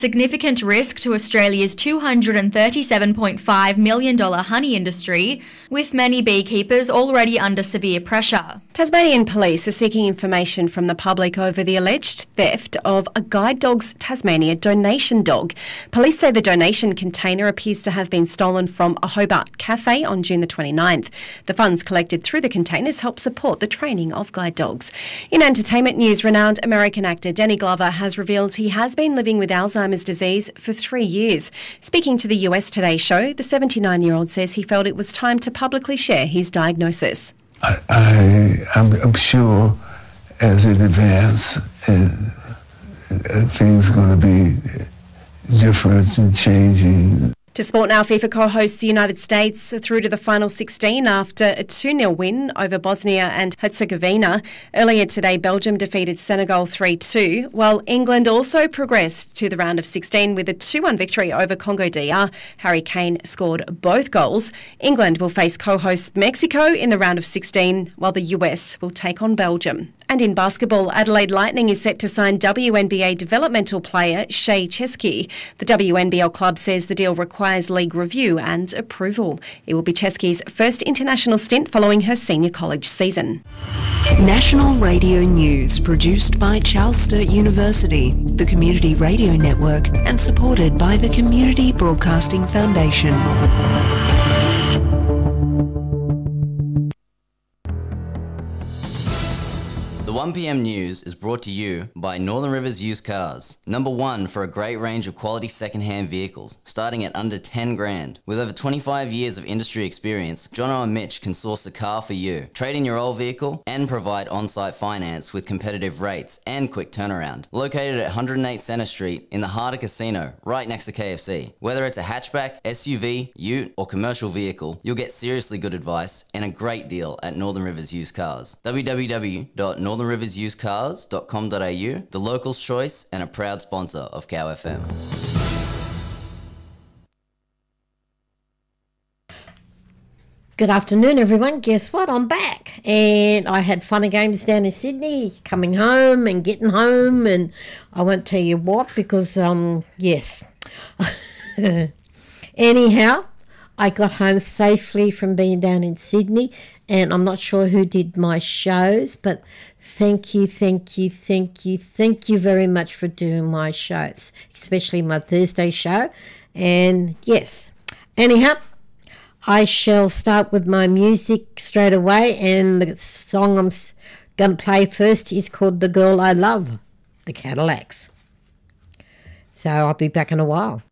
Significant risk to Australia's $237.5 million honey industry, with many beekeepers already under severe pressure. Tasmanian police are seeking information from the public over the alleged theft of a Guide Dogs Tasmania donation dog. Police say the donation container appears to have been stolen from a Hobart cafe on June the 29th. The funds collected through the containers help support the training of guide dogs. In entertainment news, renowned American actor Danny Glover has revealed he has been living with Alzheimer's disease for 3 years. Speaking to the US Today show, the 79-year-old says he felt it was time to publicly share his diagnosis. I'm sure as it advances, things are going to be different and changing. To sport now, FIFA co-hosts the United States through to the final 16 after a 2-0 win over Bosnia and Herzegovina. Earlier today, Belgium defeated Senegal 3-2, while England also progressed to the round of 16 with a 2-1 victory over Congo DR. Harry Kane scored both goals. England will face co-host Mexico in the round of 16, while the US will take on Belgium. And in basketball, Adelaide Lightning is set to sign WNBA developmental player Shea Chesky. The WNBL club says the deal requires league review and approval. It will be Chesky's first international stint following her senior college season. National Radio News, produced by Charles Sturt University, the Community Radio Network, and supported by the Community Broadcasting Foundation. The 1pm News is brought to you by Northern Rivers Used Cars. Number one for a great range of quality second-hand vehicles, starting at under 10 grand. With over 25 years of industry experience, Jono and Mitch can source a car for you, trade in your old vehicle, and provide on-site finance with competitive rates and quick turnaround. Located at 108 Centre Street in the heart of Casino, right next to KFC. Whether it's a hatchback, SUV, ute, or commercial vehicle, you'll get seriously good advice and a great deal at Northern Rivers Used Cars. www.northernriversusedcars.com.au, the local's choice and a proud sponsor of Cow FM. Good afternoon, everyone. Guess what? I'm back. And I had fun and games down in Sydney, coming home and getting home. And I won't tell you what because, yes. Anyhow, I got home safely from being down in Sydney. And I'm not sure who did my shows, but thank you very much for doing my shows, especially my Thursday show. And yes, anyhow, I shall start with my music straight away, and the song I'm going to play first is called The Girl I Love, the Cadillacs. So I'll be back in a while.